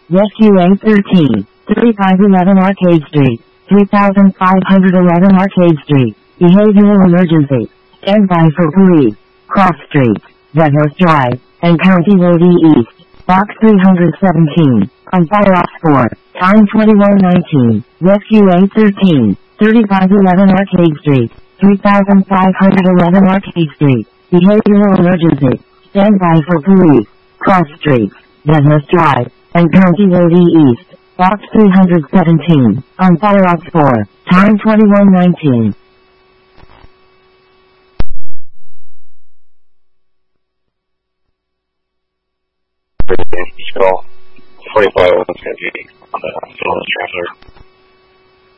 Rescue A13, 3511 Arcade Street, 3511 Arcade Street, behavioral emergency. Stand by for police. Cross Street, Redhurst Drive, and County Road E East, Box 317, on Fire Ops 4, time 21:19, Rescue A13, 3511 Arcade Street, 3511 Arcade Street, behavioral emergency. Stand by for police. Cross Street, Redhurst Drive, and County Road E East, Box 317, on Fire Ops 4, time 21:19. Call 45 on the Traveler.